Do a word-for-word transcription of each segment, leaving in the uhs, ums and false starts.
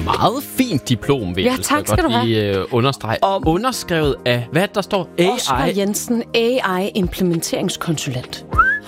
meget fint diplom, vil Ja, jeg tak skal godt du have. lige øh, understrege. Og- Underskrevet af, hvad der står? A I. Oscar Jensen, A I-implementeringskonsulent.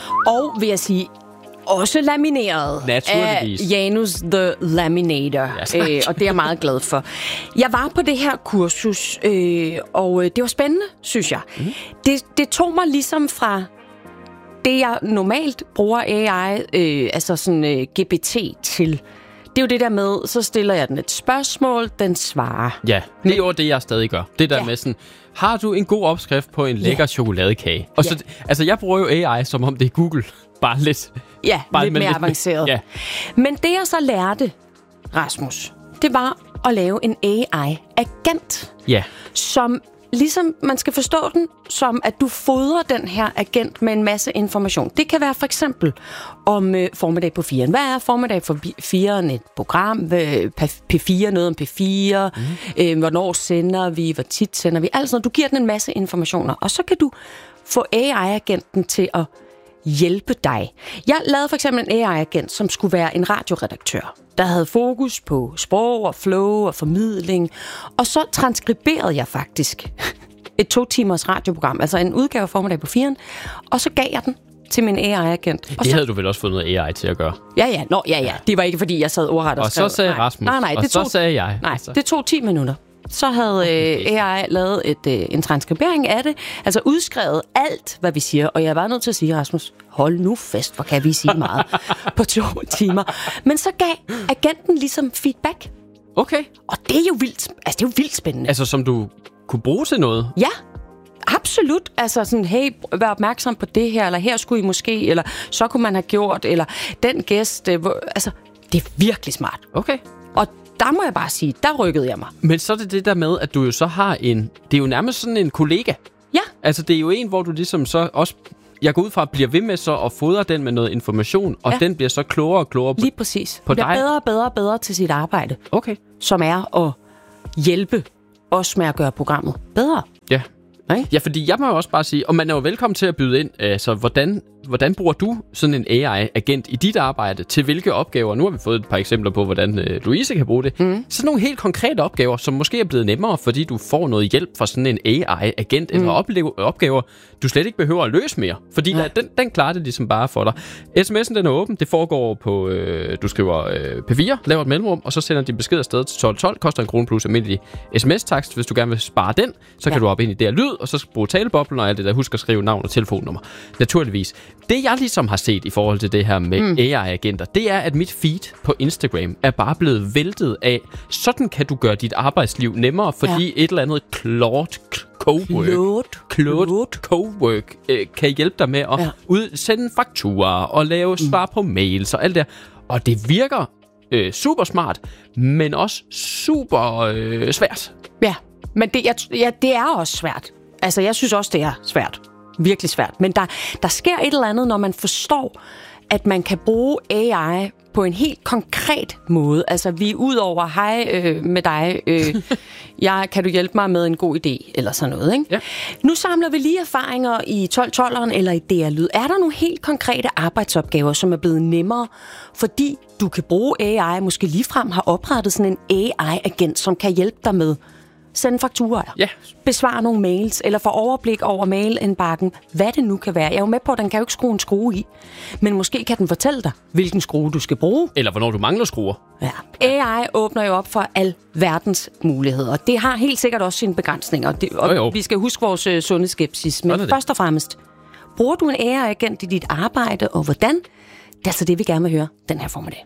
Og vil jeg sige, også lamineret Naturligvis. af Janus the Laminator. Ja, tak. øh, og det er jeg meget glad for. Jeg var på det her kursus, øh, og øh, det var spændende, synes jeg. Mm. Det, det tog mig ligesom fra det, jeg normalt bruger A I, øh, altså sådan øh, G P T til. Det er jo det der med, så stiller jeg den et spørgsmål, den svarer. Ja, det er jo det, jeg stadig gør. Det der Ja. med sådan, har du en god opskrift på en lækker Ja. chokoladekage? Og så, altså, jeg bruger jo A I, som om det er Google. Bare lidt. Ja, Bare lidt med mere lidt- avanceret. Ja. Men det, jeg så lærte, Rasmus, det var at lave en A I-agent, Ja. som ligesom, man skal forstå den, som at du fodrer den her agent med en masse information. Det kan være for eksempel om øh, formiddag på firen. Hvad er formiddag på firen? Et program? Hvad, P fire, noget om P fire? Mm. Øh, hvornår sender vi? Hvor tit sender vi? Altså, du giver den en masse informationer, og så kan du få A I-agenten til at hjælpe dig. Jeg lavede for eksempel en A I-agent, som skulle være en radioredaktør, der havde fokus på sprog og flow og formidling. Og så transkriberede jeg faktisk et to timers radioprogram, altså en udgave formiddag på firen, og så gav jeg den til min A I-agent. Og Det så, havde du vel også fået noget A I til at gøre. ja, ja, nå, ja, ja. Det var ikke, fordi jeg sad ordret og, Og skrev. så sagde nej, Rasmus, nej, nej, og det så tog, sagde jeg. Nej, Altså. det tog ti minutter. Så havde øh, A I lavet et, øh, en transkribering af det, altså udskrevet alt, hvad vi siger. Og jeg var nødt til at sige, Rasmus, hold nu fast, hvor kan vi sige meget på to timer. Men så gav agenten ligesom feedback. Okay. Og det er jo vildt, altså det er jo vildt spændende. Altså, som du kunne bruge til noget. Ja, absolut. Altså sådan, hey, vær opmærksom på det her, eller her skulle I måske, eller så kunne man have gjort, eller den gæst, øh, hvor, altså, det er virkelig smart. Okay. Og der må jeg bare sige, der rykkede jeg mig. Men så er det det der med, at du jo så har en... Det er jo nærmest sådan en kollega. Ja, Altså, det er jo en, hvor du ligesom så også... Jeg går ud fra at bliver ved med så at fodre den med noget information, og Ja. den bliver så klogere og klogere på... lige præcis. På Bliver dig? bedre og bedre og bedre til sit arbejde, Okay. som er at hjælpe os med at gøre programmet bedre. Ja. Ikke? Ja, fordi jeg må jo også bare sige, og man er jo velkommen til at byde ind, altså hvordan, hvordan bruger du sådan en A I-agent i dit arbejde, til hvilke opgaver? Nu har vi fået et par eksempler på, hvordan øh, Louise kan bruge det. Mm. Sådan nogle helt konkrete opgaver, som måske er blevet nemmere, fordi du får noget hjælp fra sådan en A I-agent, mm. eller opleve, opgaver, du slet ikke behøver at løse mere. Fordi Ja. der, den, den klarer det ligesom bare for dig. sms'en den er åben, det foregår på, øh, du skriver øh, P fire, laver et mellemrum, og så sender de besked afsted til tolv tolv, koster en krone plus almindelig sms-takst. Hvis du gerne vil spare den, så kan Ja. du op ind i det her lyd, og så bruge taleboblen og alt det der. Husk at skrive navn og telefonnummer. Naturligvis. Det jeg ligesom har set i forhold til det her med mm. A I-agenter, det er, at mit feed på Instagram er bare blevet væltet af, sådan kan du gøre dit arbejdsliv nemmere, fordi ja. et eller andet Claude Cowork, Claude. Claude Claude. Cowork øh, kan hjælpe dig med at Ja. ud, sende fakturer og lave svar på mails og alt det der. Og det virker øh, super smart, men også super øh, svært. Ja, men det, jeg, ja, det er også svært. Altså, jeg synes også, det er svært. Virkelig svært. Men der, der sker et eller andet, når man forstår, at man kan bruge A I på en helt konkret måde. Altså, vi er ud over, hej øh, med dig, øh, jeg, kan du hjælpe mig med en god idé, eller sådan noget, ikke? Ja. Nu samler vi lige erfaringer i tolv tolveren eller i D R Lyd. Er der nogle helt konkrete arbejdsopgaver, som er blevet nemmere, fordi du kan bruge A I, måske ligefrem har oprettet sådan en A I-agent, som kan hjælpe dig med sende fakturer, Ja. besvare nogle mails, eller få overblik over mailindbakken, hvad det nu kan være. Jeg er jo med på, at den kan jo ikke skrue en skrue i, men måske kan den fortælle dig, hvilken skrue du skal bruge. Eller hvornår du mangler skruer. Ja. A I åbner jo op for al verdens muligheder. Det har helt sikkert også sine begrænsninger, og, det, og Jo, jo. vi skal huske vores øh, sunde skepsis. Men Sådan er det. først og fremmest, bruger du en A I-agent i dit arbejde, og hvordan? Det er altså det, vi gerne vil høre den her formiddag.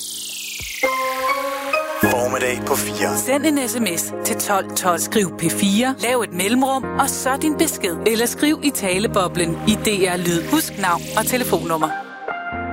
Formiddag på fire. Send en sms til tolv tolv. Skriv P fire, lav et mellemrum, og så din besked. Eller skriv i taleboblen i D R Lyd. Husk navn og telefonnummer.